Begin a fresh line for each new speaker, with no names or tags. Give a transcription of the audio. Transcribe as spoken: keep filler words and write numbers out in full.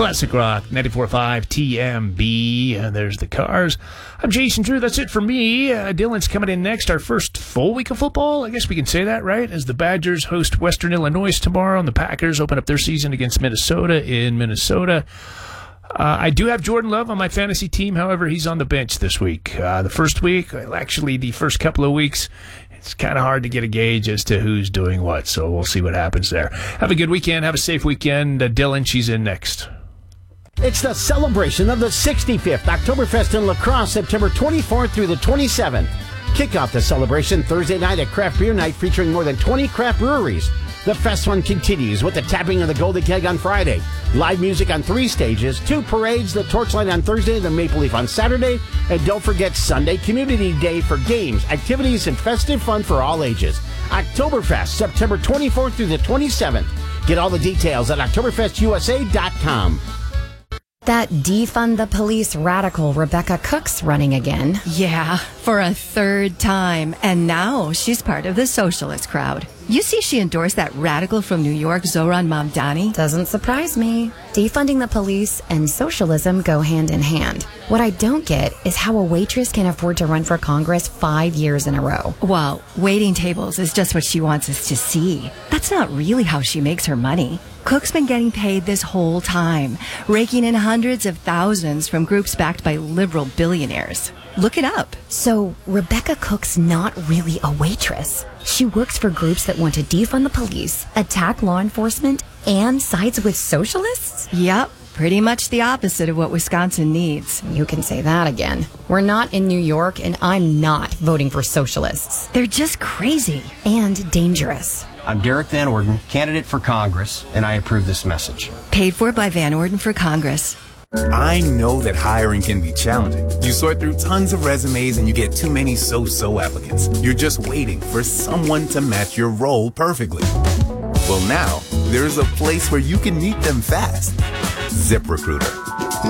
Classic Rock, ninety-four point five T M B. Uh, there's the Cars. I'm Jason Drew. That's it for me. Uh, Dylan's coming in next. Our first full week of football. I guess we can say that, right? As the Badgers host Western Illinois tomorrow, and the Packers open up their season against Minnesota in Minnesota. Uh, I do have Jordan Love on my fantasy team. However, he's on the bench this week. Uh, the first week, actually the first couple of weeks, it's kind of hard to get a gauge as to who's doing what. So we'll see what happens there. Have a good weekend. Have a safe weekend. Uh, Dylan, she's in next.
It's the celebration of the sixty-fifth Oktoberfest in La Crosse, September twenty-fourth through the twenty-seventh. Kick off the celebration Thursday night at Craft Beer Night featuring more than twenty craft breweries. The fest fun continues with the tapping of the Golden Keg on Friday, live music on three stages, two parades, the Torchlight on Thursday, the Maple Leaf on Saturday, and don't forget Sunday Community Day for games, activities, and festive fun for all ages. Oktoberfest, September twenty-fourth through the twenty-seventh. Get all the details at oktoberfest u s a dot com.
That defund the police radical Rebecca Cook's running again.
Yeah, for a third time. And now she's part of the socialist crowd. You see she endorsed that radical from New York, Zohran Mamdani?
Doesn't surprise me. Defunding the police and socialism go hand in hand. What I don't get is how a waitress can afford to run for Congress five years in a row.
Well, waiting tables is just what she wants us to see. That's not really how she makes her money. Cook's been getting paid this whole time, raking in hundreds of thousands from groups backed by liberal billionaires. Look it up.
So Rebecca Cook's not really a waitress. She works for groups that want to defund the police, attack law enforcement, and sides with socialists?
Yep, pretty much the opposite of what Wisconsin needs.
You can say that again. We're not in New York, and I'm not voting for socialists.
They're just crazy.
And dangerous.
I'm Derek Van Orden, candidate for Congress, and I approve this message.
Paid for by Van Orden for Congress.
I know that hiring can be challenging. You sort through tons of resumes and you get too many so-so applicants. You're just waiting for someone to match your role perfectly. Well, now, there's a place where you can meet them fast. ZipRecruiter.